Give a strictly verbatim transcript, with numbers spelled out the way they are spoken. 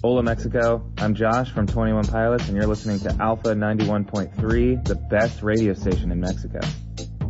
Hola, Mexico. I'm Josh from twenty-one Pilots, and you're listening to Alpha ninety-one point three, the best radio station in Mexico.